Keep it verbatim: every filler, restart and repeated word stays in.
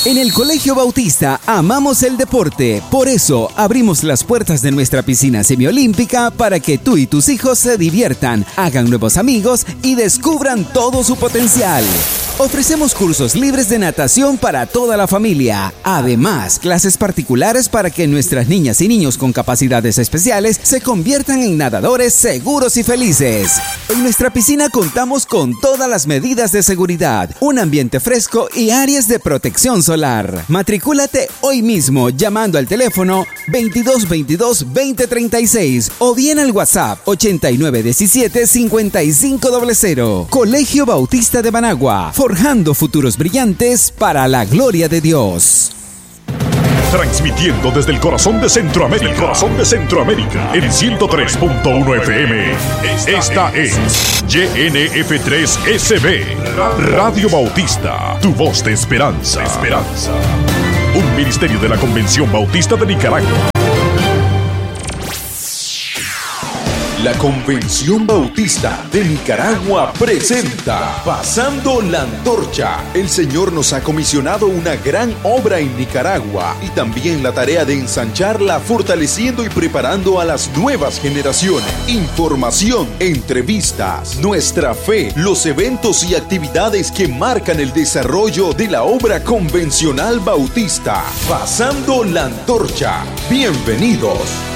En el Colegio Bautista amamos el deporte, por eso abrimos las puertas de nuestra piscina semiolímpica para que tú y tus hijos se diviertan, hagan nuevos amigos y descubran todo su potencial. Ofrecemos cursos libres de natación para toda la familia. Además, clases particulares para que nuestras niñas y niños con capacidades especiales se conviertan en nadadores seguros y felices. En nuestra piscina contamos con todas las medidas de seguridad, un ambiente fresco y áreas de protección solar. Matricúlate hoy mismo llamando al teléfono veintidós veintidós veinte treinta y seis o bien al WhatsApp ochenta y nueve diecisiete cincuenta y cinco cero cero. Colegio Bautista de Managua, forjando futuros brillantes para la gloria de Dios. Transmitiendo desde el corazón de Centroamérica, el corazón de Centroamérica, en ciento tres punto uno F M. Esta es Y N F tres S B, Radio Bautista, tu voz de esperanza. Esperanza. Un ministerio de la Convención Bautista de Nicaragua. La Convención Bautista de Nicaragua presenta Pasando la Antorcha. El Señor nos ha comisionado una gran obra en Nicaragua y también la tarea de ensancharla, fortaleciendo y preparando a las nuevas generaciones. Información, entrevistas, nuestra fe, los eventos y actividades que marcan el desarrollo de la obra convencional bautista. Pasando la Antorcha. Bienvenidos.